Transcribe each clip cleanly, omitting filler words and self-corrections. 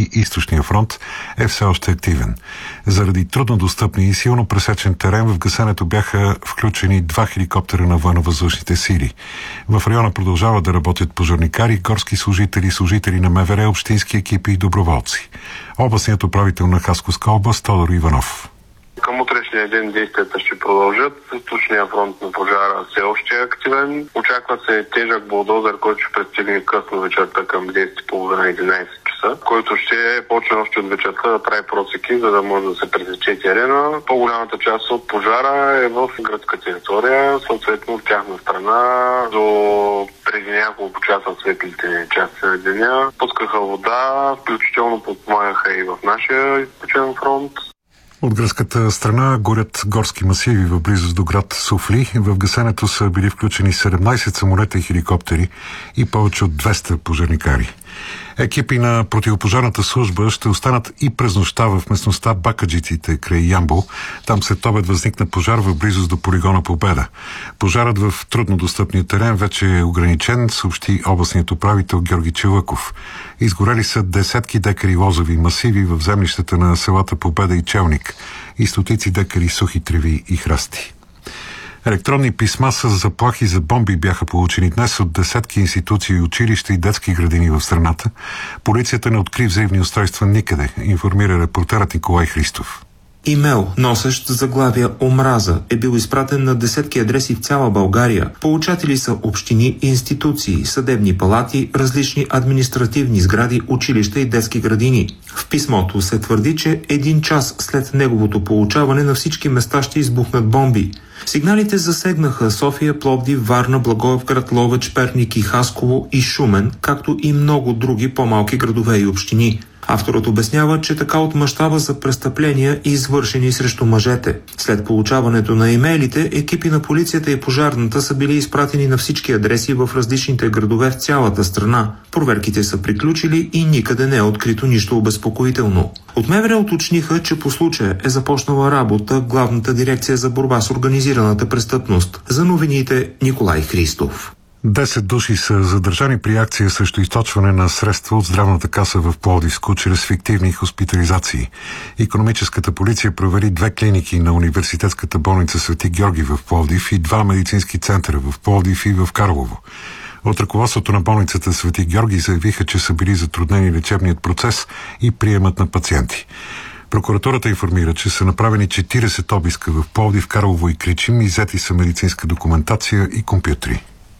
и Източния фронт е все още активен. Заради труднодостъпни и силно пресечен терен в гасенето бяха включени 2 хеликоптера на военновъздушните сили. В района продължават да работят пожарникари, горски служители на МВР, общински екипи и доброволци. Областният управител на Хасковска област Тодор Иванов. Към утрешния ден действията ще продължат. Източния фронт на пожара все още е активен. Очаква се тежък булдозер, който ще пристигне късно вечерта към 10:30-11 часа, който ще почне още от вечерта да прави просеки, за да може да се пресече терена. По-голямата част от пожара е в градска територия, съответно от тяхна страна до преди няколко часа светлите части на деня. Пускаха вода, включително подпомагаха и в нашия източен фронт. От гръцката страна горят горски масиви в близост до град Суфли. В гасенето са били включени 17 самолета и хеликоптери и повече от 200 пожарникари. Екипи на противопожарната служба ще останат и през нощта в местността Бакаджиците край Ямбол. Там след обед възникна пожар в близост до полигона Победа. Пожарът в труднодостъпния терен вече е ограничен, съобщи областният управител Георги Челъков. Изгорели са десетки декари лозови масиви в землищата на селата Победа и Челник и стотици декари сухи треви и храсти. Електронни писма с заплахи за бомби бяха получени днес от десетки институции, училища и детски градини в страната. Полицията не откри взривни устройства никъде, информира репортерът Николай Христов. Имейл, носещ заглавия «Омраза», е бил изпратен на десетки адреси в цяла България. Получатели са общини, институции, съдебни палати, различни административни сгради, училища и детски градини. В писмото се твърди, че 1 час след неговото получаване на всички места ще избухнат бомби. Сигналите засегнаха София, Пловдив, Варна, Благоевград, Ловеч, Перник и Хасково и Шумен, както и много други по-малки градове и общини. Авторът обяснява, че така отмъщава за престъпления, извършени срещу мъжете. След получаването на имейлите, екипи на полицията и пожарната са били изпратени на всички адреси в различните градове в цялата страна. Проверките са приключили и никъде не е открито нищо обезпокоително. От МВР уточниха, че по случая е започнала работа Главната дирекция за борба с организираната престъпност. За новините Николай Христов. 10 души са задържани при акция срещу източване на средства от здравната каса в Пловдивско чрез фиктивни хоспитализации. Икономическата полиция провери 2 клиники на университетската болница Свети Георги в Пловдив и 2 медицински центъра в Пловдив и в Карлово. От ръководството на болницата Свети Георги заявиха, че са били затруднени лечебният процес и приемът на пациенти. Прокуратурата информира, че са направени 40 обиска в Пловдив, Карлово и Кричим, иззети са медицинска документация и компютри.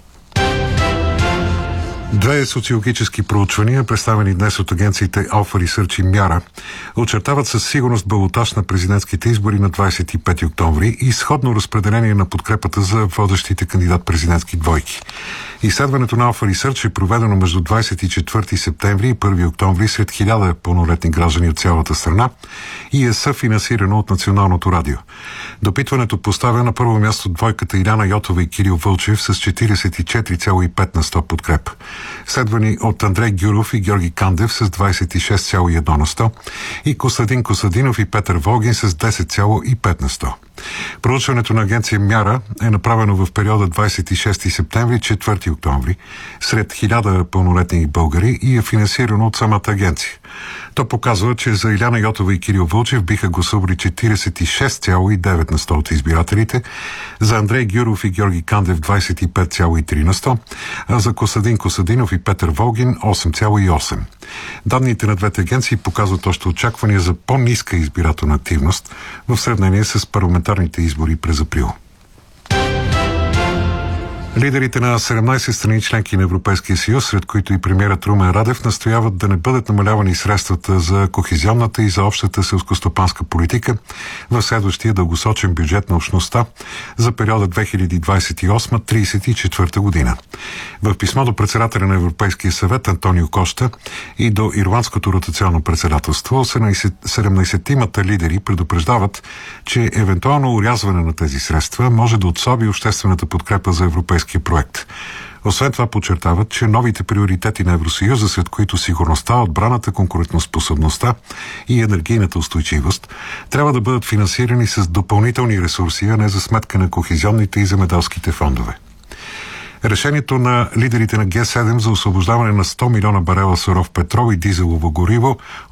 2 социологически проучвания, представени днес от агенциите Alpha Research и Мяра, очертават със сигурност балотаж на президентските избори на 25 октомври и сходно разпределение на подкрепата за водещите кандидат-президентски двойки. Изследването на Alpha Research е проведено между 24 септември и 1 октомври сред 1000 пълнолетни граждани от цялата страна и е съфинансирано от Националното радио. Допитването поставя на първо място двойката Иляна Йотова и Кирил Вълчев с 44,5% подкрепа. Следвани от Андрей Гюров и Георги Кандев с 26,1% и Костадин Костадинов и Петър Волгин с 10,5%. Проучването на агенция Мяра е направено в периода 26 септември – 4 октомври сред 1000 пълнолетни българи и е финансирано от самата агенция. То показва, че за Иляна Йотова и Кирил Вълчев биха гласували 46,9% от избирателите, за Андрей Гюров и Георги Кандев 25,3%, а за Костадин Костадинов и Петър Волгин 8,8%. Данните на двете агенции показват още очаквания за по-ниска избирателна активност в сравнение с парламентарните избори през април. Лидерите на 17 страни членки на Европейския съюз, сред които и премиерът Румен Радев, настояват да не бъдат намалявани средствата за кохезионната и за общата селскостопанска политика в следващия дългосрочен бюджет на общността за периода 2028-34 година. В писмо до председателя на Европейския съвет Антонио Кошта и до Ирландското ротационно председателство 17-тимата лидери предупреждават, че евентуално урязване на тези средства може да отслаби обществената подкрепа за европейския проект. Освен това подчертават, че новите приоритети на Евросъюза, след които сигурността, отбраната, конкурентоспособността и енергийната устойчивост, трябва да бъдат финансирани с допълнителни ресурси, а не за сметка на кохезионните и земеделските фондове. Решението на лидерите на Г7 за освобождаване на 100 милиона барела суров петрол и дизелово гориво